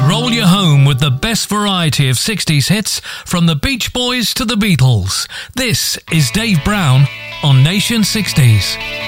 roll you home with the best variety of 60s hits from the Beach Boys to the Beatles. This is Dave Brown on Nation 60s.